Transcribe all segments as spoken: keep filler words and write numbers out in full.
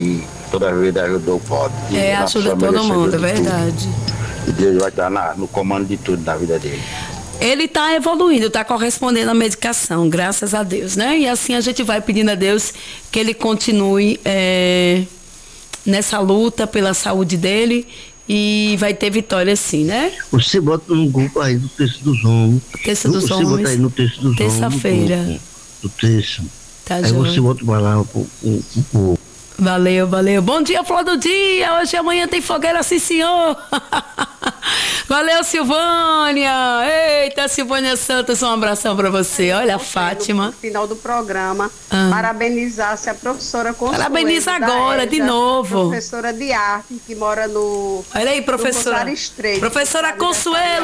e toda a vida ajudou o pobre. E É, na ajuda família todo mundo, é chegou de verdade. tudo. E Deus vai estar na- no comando de tudo na vida dele. Ele está evoluindo, está correspondendo à medicação, graças a Deus, né? E assim a gente vai pedindo a Deus que ele continue é, nessa luta pela saúde dele e vai ter vitória sim, né? Você bota no grupo aí do texto dos homens. Texto dos você homens. bota aí no texto dos homens. Terça-feira. Do, do texto. Tá, aí joia. você bota pra lá pro povo. Valeu, valeu. Bom dia, flor do dia. Hoje e amanhã tem fogueira, sim, senhor. Valeu, Silvânia. Eita, Silvânia Santos, um abração pra você. Olha a Fátima. No final do programa, Ah. parabenizar-se a professora Consuelo. Parabeniza da agora, de EJA, novo. Professora de arte, que mora no... Olha aí, professora. no Rosário Estreito. Professora Consuelo.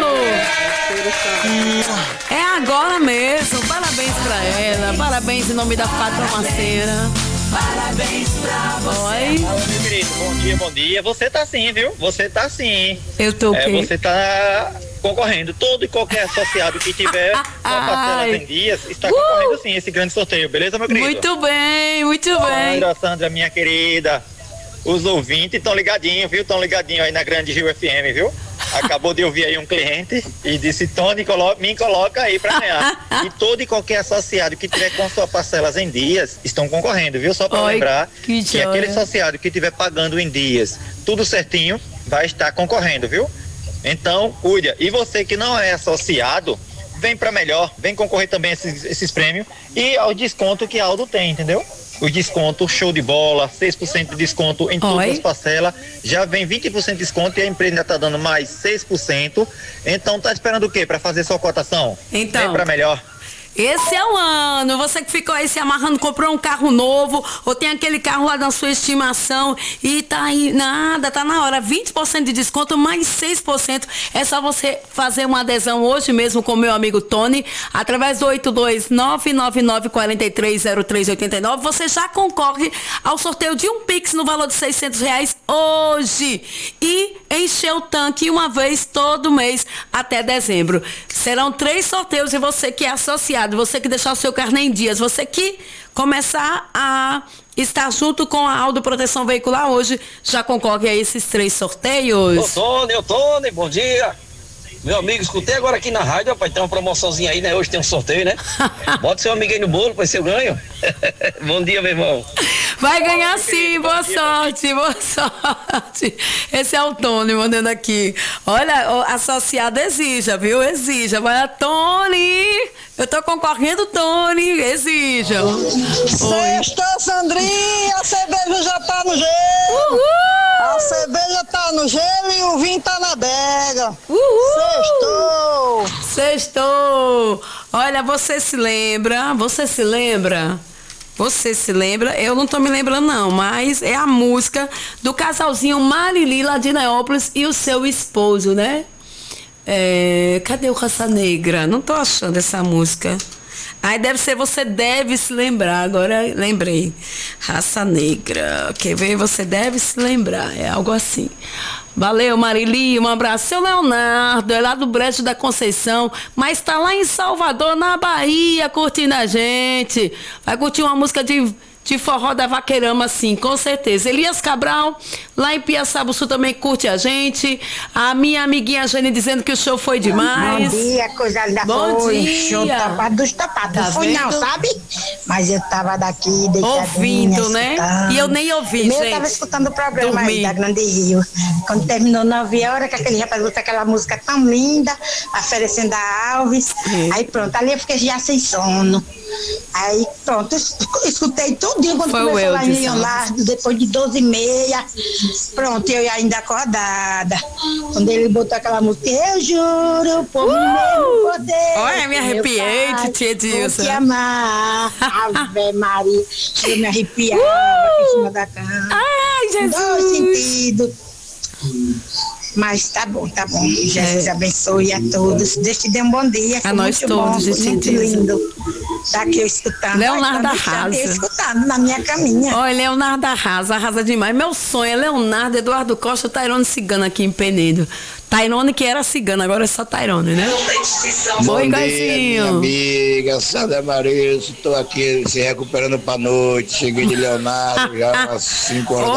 É agora mesmo. Parabéns pra ela. Parabéns em nome da Fátima Maceira. Parabéns pra você. Oi. Alô, meu querido, bom dia, bom dia. Você tá sim, viu? Você tá sim. Eu tô o é, quê? Você tá concorrendo. Todo e qualquer associado que tiver uma parcela em dias está Uh! concorrendo sim esse grande sorteio, beleza, meu querido? Muito bem, muito bem. Sandra, Sandra, minha querida. Os ouvintes estão ligadinhos, viu? Estão ligadinhos aí na Grande Rio F M, viu? Acabou de ouvir aí um cliente e disse, Tony, colo- me coloca aí pra ganhar. E todo e qualquer associado que tiver com suas parcelas em dias estão concorrendo, viu? Só pra Oi, lembrar que que joia. aquele associado que tiver pagando em dias, tudo certinho, vai estar concorrendo, viu? Então, cuida. E você que não é associado, vem pra melhor, vem concorrer também a esses, esses prêmios e ao desconto que a Aldo tem, entendeu? O desconto show de bola, seis por cento de desconto em todas Oi. as parcelas, já vem vinte por cento de desconto e a empresa ainda tá dando mais seis por cento. Então tá esperando o quê para fazer sua cotação? Então. Vem pra melhor. Esse é o ano. Você que ficou aí se amarrando, comprou um carro novo, ou tem aquele carro lá da sua estimação e tá aí, nada, tá na hora. vinte por cento de desconto, mais seis por cento. É só você fazer uma adesão hoje mesmo com o meu amigo Tony, através do oito dois nove nove nove quatro três zero três oito nove. Você já concorre ao sorteio de um Pix no valor de seiscentos reais hoje. E encher o tanque uma vez todo mês até dezembro. Serão três sorteios e você que é associado, você que deixar o seu carnê em dias, você que começar a estar junto com a Aldo Proteção Veicular hoje, já concorre a esses três sorteios. Ô Tony, ô Tony, bom dia. Meu amigo, escutei agora aqui na rádio, rapaz, tem uma promoçãozinha aí, né? Hoje tem um sorteio, né? Bota seu amigo aí no bolo, vai ser o ganho. Bom dia, meu irmão. Vai ganhar sim, boa sorte, boa sorte. Esse é o Tony mandando aqui. Olha, o associado exija, viu? Exija. Vai lá, Tony. Eu tô concorrendo, Tony. Exija. Sexta, Sandrinha, a cerveja já tá no gelo. Uhul! A cerveja tá no gelo e o vinho tá na adega. Uhul! Sextou! Sextou! Olha, você se lembra? Você se lembra? Você se lembra? Eu não tô me lembrando não, mas é a música do casalzinho Marili lá de Neópolis e o seu esposo, né? É, cadê o Raça Negra? Não tô achando essa música. Aí deve ser, você deve se lembrar, agora lembrei. Raça Negra, quer ver? Você deve se lembrar, é algo assim. Valeu, Marili, um abraço. Seu Leonardo, é lá do Brejo da Conceição, mas tá lá em Salvador, na Bahia, curtindo a gente. Vai curtir uma música de, de forró da Vaqueirama, sim, com certeza. Elias Cabral, lá em Piaçabuçu, também curte a gente. A minha amiguinha Jane dizendo que o show foi demais. Bom dia, coisa linda. Bom foi. dia. Show tapado dos tapados. Tá Não fui não, vendo? sabe? Mas eu tava daqui, deitadinha, Ouvindo, né? escutando. E eu nem ouvi, Primeiro gente. eu tava escutando o programa Dormi. aí da Grande Rio. Quando terminou nove horas, que aquele rapaz botou aquela música tão linda, oferecendo a Alves. Sim. Aí pronto, ali eu fiquei já sem sono. Aí pronto, eu escutei tudinho quando Foi o começou lá em Eudes, Leonardo, depois de doze e meia. Pronto, eu ainda acordada. Quando ele botou aquela música, eu juro por mim mesmo poder. Olha, me arrepiei, meu pai, titia Edilson. vou te amar. Ave Maria, eu me arrepiava aqui em cima da cama. Ai, Dois Jesus! sentidos. Mas tá bom, tá bom. Jesus é. abençoe a todos. Deus te dê um bom dia. A nós muito todos, bom, gente. muito lindo. Tá aqui eu escutando. Leonardo Ai, arrasa. Eu escutando na minha caminha. Olha, Leonardo arrasa, arrasa demais. Meu sonho é Leonardo, Eduardo Costa, Tairone Cigana aqui em Penedo. Tairone que era cigana, agora é só Tairone, né? Bom Oi, dia, Gaizinho. minha amiga, Sandra Maria, estou aqui se recuperando para noite. Cheguei de Leonardo já às cinco horas